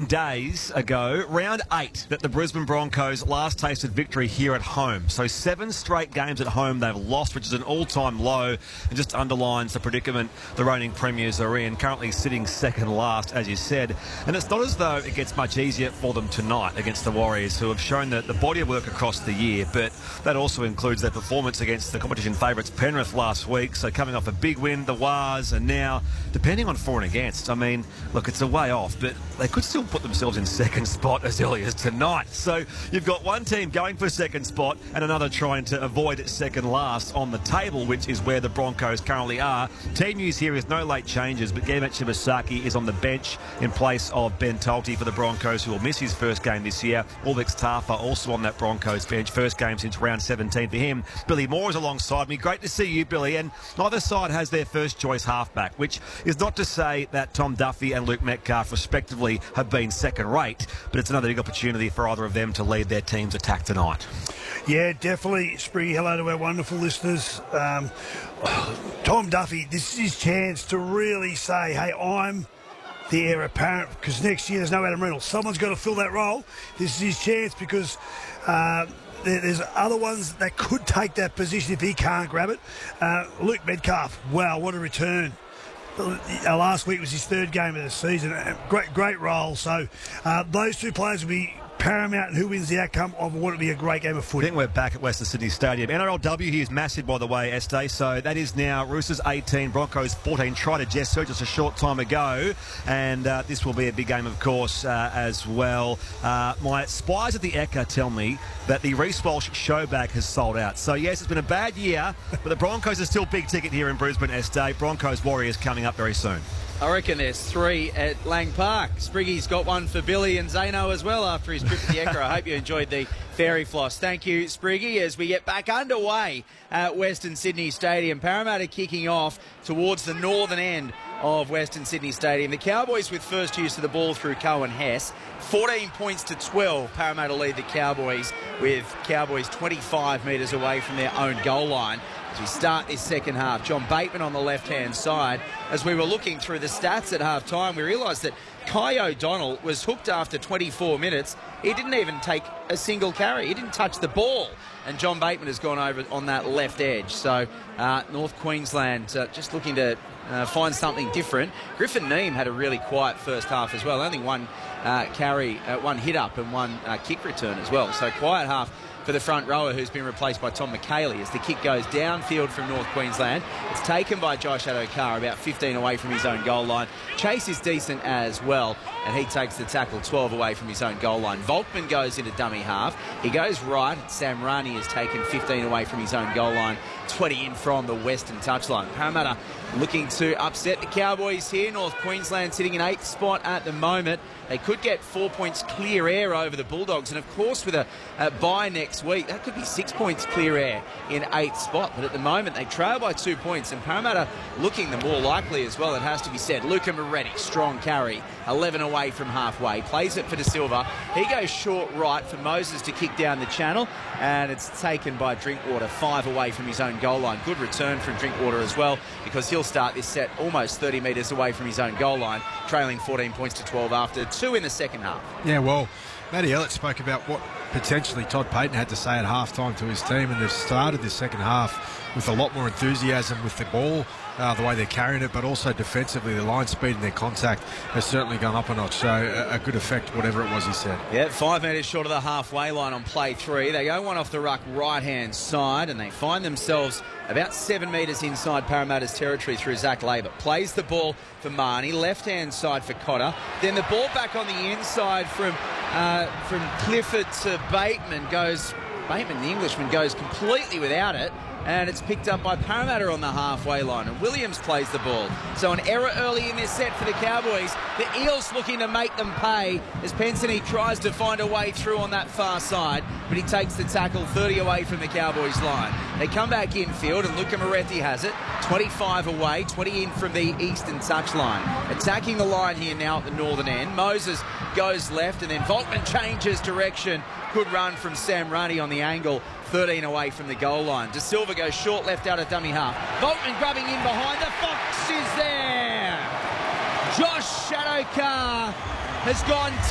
days ago, round 8, that the Brisbane Broncos last tasted victory here at home. So 7 straight games at home they've lost, which is an all-time low, and just underlines the predicament the reigning premiers are in, currently sitting second last, as you said. And it's not as though it gets much easier for them tonight against the Warriors, who have shown the body of work across the year, but that also includes their performance against the competition favourites Penrith last week. So coming off a big win, the Wars, and now, depending on for and against, I mean, look, it's a way off, but they could still put themselves in second spot as early as tonight. So you've got one team going for second spot and another trying to avoid second last on the table, which is where the Broncos currently are. Team news here is no late changes, but Gamet Shibasaki is on the bench in place of Ben Tolte for the Broncos, who will miss his first game this year. Ulvix Tafa also on that Broncos bench, first game since round 17 for him. Billy Moore is alongside me. Great to see you, Billy. And neither side has their first choice halfback, which is not to say that Tom Duffy and Luke Metcalf respectively have been second rate, but it's another big opportunity for either of them to lead their team's attack tonight. Yeah, definitely, Spriggy. Hello to our wonderful listeners. Tom Duffy, this is his chance to really say, hey, I'm the heir apparent, because next year there's no Adam Reynolds. Someone's got to fill that role. This is his chance, because there's other ones that could take that position if he can't grab it. Luke Metcalf, wow, what a return. Last week was his third game of the season. Great role. So those two players will be paramount in who wins the outcome of what will be a great game of footy. I think we're back at Western Sydney Stadium. NRLW here is massive, by the way, Este. So that is now Roosters 18, Broncos 14. Tried to Jess just a short time ago. And this will be a big game, of course, as well. My spies at the Ekka tell me that the Reece Walsh showback has sold out. So, yes, it's been a bad year, but the Broncos are still big ticket here in Brisbane, Este. Broncos Warriors coming up very soon. I reckon there's 3 at Lang Park. Spriggy's got one for Billy and Zano as well after his trip to the Ekka. I hope you enjoyed the fairy floss. Thank you, Spriggy, as we get back underway at Western Sydney Stadium. Parramatta kicking off towards the northern end of Western Sydney Stadium. The Cowboys with first use of the ball through Cohen Hess. 14 points to 12. Parramatta lead the Cowboys, with Cowboys 25 metres away from their own goal line. As we start this second half, John Bateman on the left-hand side. As we were looking through the stats at half-time, we realised that Kai O'Donnell was hooked after 24 minutes. He didn't even take a single carry. He didn't touch the ball. And John Bateman has gone over on that left edge. So North Queensland just looking to find something different. Griffin Neame had a really quiet first half as well. Only one carry, one hit-up and one kick return as well. So quiet half for the front rower, who's been replaced by Tom McKaylee, as the kick goes downfield from North Queensland. It's taken by Josh Adokar about 15 away from his own goal line. Chase is decent as well, and he takes the tackle 12 away from his own goal line. Volkman goes into dummy half. He goes right. Sam Rani has taken 15 away from his own goal line, 20 in from the western touchline. Parramatta looking to upset the Cowboys here. North Queensland sitting in 8th spot at the moment. They could get 4 points clear air over the Bulldogs, and of course with a bye next week, that could be 6 points clear air in 8th spot. But at the moment they trail by 2 points, and Parramatta looking the more likely as well, it has to be said. Luca Moretti, strong carry, 11 away from halfway, plays it for De Silva. He goes short right for Moses to kick down the channel, and it's taken by Drinkwater, 5 away from his own goal line. Good return from Drinkwater as well, because he'll start this set almost 30 metres away from his own goal line, trailing 14 points to 12 after 2 in the second half. Yeah, well, Matty Ellett spoke about what potentially Todd Payten had to say at half-time to his team, and they've started this second half with a lot more enthusiasm with the ball, the way they're carrying it, but also defensively, their line speed and their contact has certainly gone up a notch. So a good effect, whatever it was he said. Yeah, 5 metres short of the halfway line on play 3. They go one off the ruck right-hand side, and they find themselves about 7 metres inside Parramatta's territory through Zach Labour. Plays the ball for Marnie, left-hand side for Cotter. Then the ball back on the inside from Clifford to Bateman. Bateman, the Englishman, goes completely without it, and it's picked up by Parramatta on the halfway line, and Williams plays the ball. So an error early in this set for the Cowboys. The Eels looking to make them pay as Pensany tries to find a way through on that far side, but he takes the tackle 30 away from the Cowboys line. They come back infield, and Luca Moretti has it, 25 away, 20 in from the eastern touchline. Attacking the line here now at the northern end. Moses goes left, and then Volkman changes direction. Good run from Sam Rani on the angle, 13 away from the goal line. De Silva goes short left out of dummy half. Volkman grabbing in behind. The Fox is there. Josh Adokar has gone